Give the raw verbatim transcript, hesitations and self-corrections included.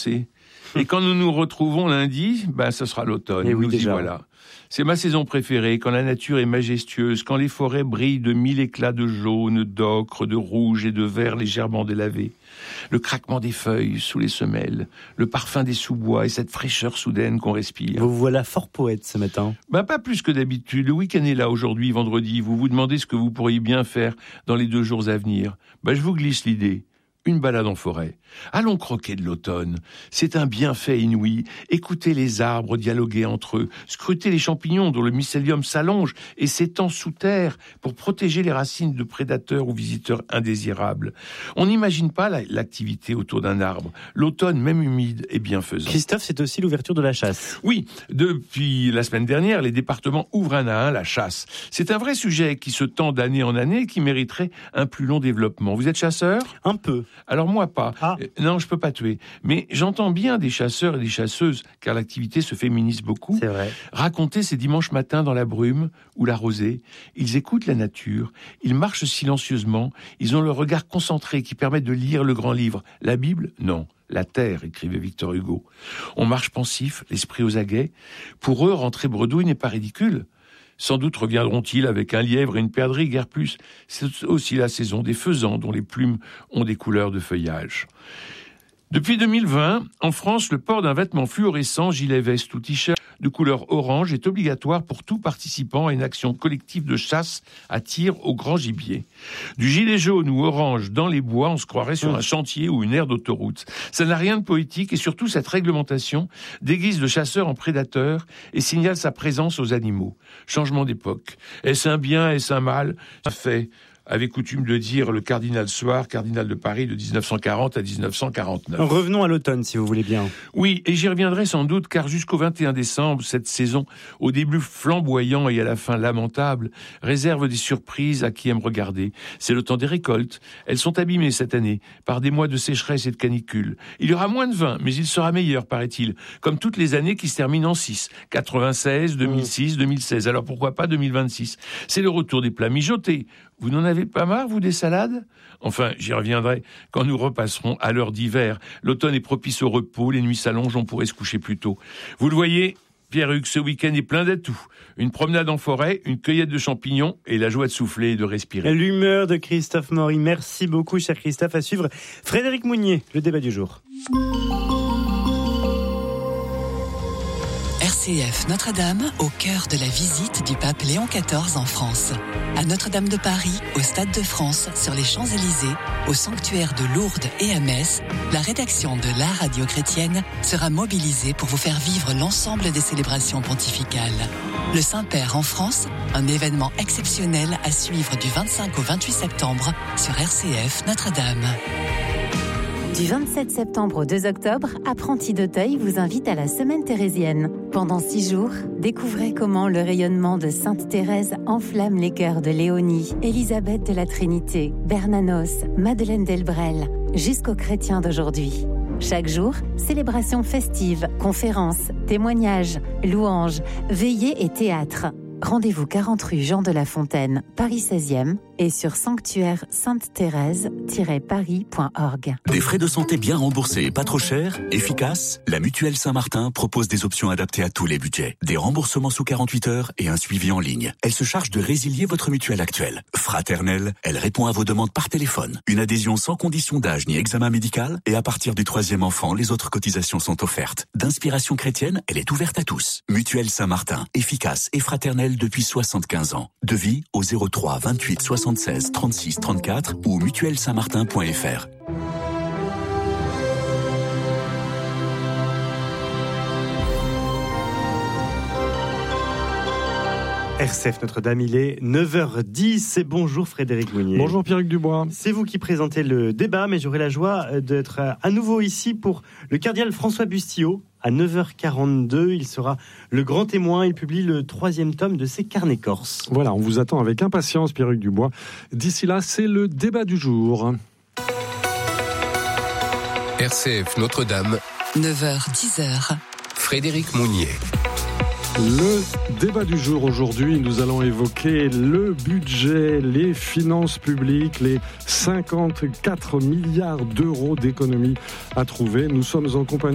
commencer. Et quand nous nous retrouvons lundi, ben, ce sera l'automne. Et oui, nous déjà. y voilà. C'est ma saison préférée, quand la nature est majestueuse, quand les forêts brillent de mille éclats de jaune, d'ocre, de rouge et de vert légèrement délavés. Le craquement des feuilles sous les semelles, le parfum des sous-bois et cette fraîcheur soudaine qu'on respire. Vous voilà fort poète ce matin. Ben, pas plus que d'habitude. Le week-end est là aujourd'hui, vendredi. Vous vous demandez ce que vous pourriez bien faire dans les deux jours à venir. Ben, je vous glisse l'idée. Une balade en forêt. Allons croquer de l'automne. C'est un bienfait inouï. Écoutez les arbres dialoguer entre eux. Scrutez les champignons dont le mycélium s'allonge et s'étend sous terre pour protéger les racines de prédateurs ou visiteurs indésirables. On n'imagine pas la, l'activité autour d'un arbre. L'automne, même humide, est bienfaisant. Christophe, c'est aussi l'ouverture de la chasse. Oui, depuis la semaine dernière, les départements ouvrent un à un la chasse. C'est un vrai sujet qui se tend d'année en année et qui mériterait un plus long développement. Vous êtes chasseur ? Un peu. Alors moi pas. Ah. Euh, non, je peux pas tuer. Mais j'entends bien des chasseurs et des chasseuses, car l'activité se féminise beaucoup, C'est vrai. raconter ces dimanches matins dans la brume ou la rosée. Ils écoutent la nature, ils marchent silencieusement, ils ont le regard concentré qui permet de lire le grand livre. La Bible, non. La terre, écrivait Victor Hugo. On marche pensif, l'esprit aux aguets. Pour eux, rentrer bredouille n'est pas ridicule. Sans doute reviendront-ils avec un lièvre et une perdrix, guère plus. C'est aussi la saison des faisans, dont les plumes ont des couleurs de feuillage. Depuis deux mille vingt, en France, le port d'un vêtement fluorescent, gilet, veste ou t-shirt de couleur orange est obligatoire pour tout participant à une action collective de chasse à tir au grand gibier. Du gilet jaune ou orange dans les bois, on se croirait sur un chantier ou une aire d'autoroute. Ça n'a rien de poétique et surtout cette réglementation déguise le chasseur en prédateur et signale sa présence aux animaux. Changement d'époque. Est-ce un bien, est-ce un mal ? Ça fait... avait coutume de dire le cardinal Soir, cardinal de Paris de dix-neuf cent quarante à dix-neuf cent quarante-neuf. Revenons à l'automne, si vous voulez bien. Oui, et j'y reviendrai sans doute, car jusqu'au vingt et un décembre, cette saison, au début flamboyant et à la fin lamentable, réserve des surprises à qui aime regarder. C'est le temps des récoltes. Elles sont abîmées cette année par des mois de sécheresse et de canicule. Il y aura moins de vin, mais il sera meilleur, paraît-il, comme toutes les années qui se terminent en six. quatre-vingt-seize, deux mille six, deux mille seize. Alors pourquoi pas deux mille vingt-six ? C'est le retour des plats mijotés. Vous n'en avez pas marre, vous, des salades ? Enfin, j'y reviendrai quand nous repasserons à l'heure d'hiver. L'automne est propice au repos, les nuits s'allongent, on pourrait se coucher plus tôt. Vous le voyez, Pierre-Hugues, ce week-end est plein d'atouts. Une promenade en forêt, une cueillette de champignons et la joie de souffler et de respirer. L'humeur de Christophe Maury. Merci beaucoup, cher Christophe. À suivre, Frédéric Mounier, le débat du jour. R C F Notre-Dame, au cœur de la visite du pape Léon quatorze en France. À Notre-Dame de Paris, au Stade de France, sur les Champs-Élysées, au sanctuaire de Lourdes et à Metz, la rédaction de la radio chrétienne sera mobilisée pour vous faire vivre l'ensemble des célébrations pontificales. Le Saint-Père en France, un événement exceptionnel à suivre du vingt-cinq au vingt-huit septembre sur R C F Notre-Dame. Du vingt-sept septembre au deux octobre, Apprentis d'Auteuil vous invite à la Semaine thérésienne. Pendant six jours, découvrez comment le rayonnement de Sainte Thérèse enflamme les cœurs de Léonie, Élisabeth de la Trinité, Bernanos, Madeleine Delbrel, jusqu'aux chrétiens d'aujourd'hui. Chaque jour, célébrations festives, conférences, témoignages, louanges, veillées et théâtre. Rendez-vous quarante rue Jean de La Fontaine, Paris seizième et sur sanctuaire sainte thérèse tiret paris point org. Des frais de santé bien remboursés et pas trop chers, efficaces, la Mutuelle Saint-Martin propose des options adaptées à tous les budgets. Des remboursements sous quarante-huit heures et un suivi en ligne. Elle se charge de résilier votre mutuelle actuelle. Fraternelle, elle répond à vos demandes par téléphone. Une adhésion sans condition d'âge ni examen médical et à partir du troisième enfant, les autres cotisations sont offertes. D'inspiration chrétienne, elle est ouverte à tous. Mutuelle Saint-Martin, efficace et fraternelle depuis soixante-quinze ans. Devis au zéro trois vingt-huit soixante-seize trente-six trente-quatre ou mutuelle saint martin point f r. R C F Notre-Dame, il est neuf heures dix et bonjour Frédéric Mounier. Bonjour Pierre-Hugues Dubois. C'est vous qui présentez le débat, mais j'aurai la joie d'être à nouveau ici pour le cardinal François Bustillo. À neuf heures quarante-deux, il sera le grand témoin. Il publie le troisième tome de ses carnets corses. Voilà, on vous attend avec impatience Pierre-Hugues Dubois. D'ici là, c'est le débat du jour. R C F Notre-Dame, neuf heures dix. Frédéric Mounier. Le débat du jour aujourd'hui, nous allons évoquer le budget, les finances publiques, les cinquante-quatre milliards d'euros d'économies à trouver. Nous sommes en compagnie